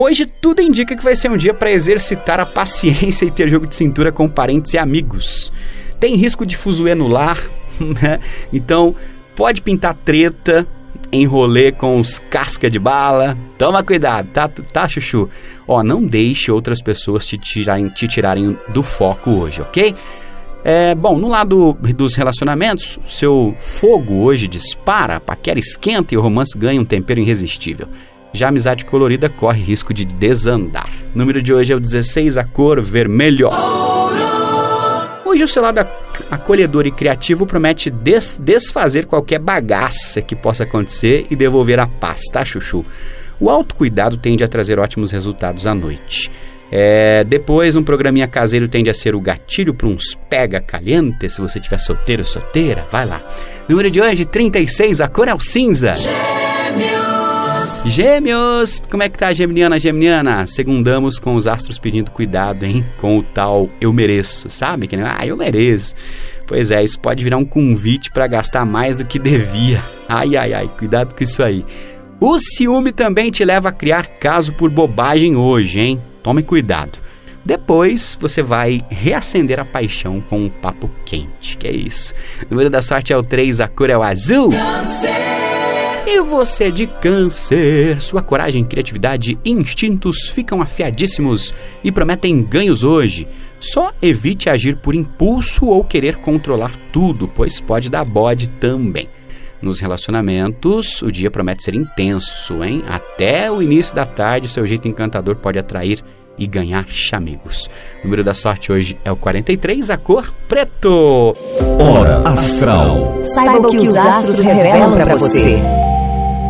Hoje tudo indica que vai ser um dia para exercitar a paciência e ter jogo de cintura com parentes e amigos. Tem risco de fuzuê no lar, né? Então pode pintar treta, enrolê com os casca de bala. Toma cuidado, tá, chuchu? Ó, não deixe outras pessoas te tirarem do foco hoje, ok? Bom, no lado dos relacionamentos, seu fogo hoje dispara, a paquera esquenta e o romance ganha um tempero irresistível. Já a amizade colorida corre risco de desandar. O número de hoje é o 16, a cor vermelho. Hoje o seu lado acolhedor e criativo promete desfazer qualquer bagaça que possa acontecer e devolver a paz, tá, chuchu? O autocuidado tende a trazer ótimos resultados à noite. Depois, um programinha caseiro tende a ser o gatilho para uns pega caliente, se você estiver solteiro ou solteira, vai lá. Número de hoje, 36, a cor é o cinza. Gêmeos, como é que tá, geminiana? Segundamos com os astros pedindo cuidado, hein? Com o tal eu mereço, sabe? Que eu mereço. Pois é, isso pode virar um convite para gastar mais do que devia. Ai, cuidado com isso aí. O ciúme também te leva a criar caso por bobagem hoje, hein? Tome cuidado. Depois você vai reacender a paixão com um papo quente, que é isso. O número da sorte é o 3, a cor é o azul. E você de Câncer, sua coragem, criatividade e instintos ficam afiadíssimos e prometem ganhos hoje. Só evite agir por impulso ou querer controlar tudo, pois pode dar bode também. Nos relacionamentos, o dia promete ser intenso, hein? Até o início da tarde, seu jeito encantador pode atrair e ganhar chamigos. O número da sorte hoje é o 43, a cor preto. Hora Astral. Saiba o que os astros revelam para você.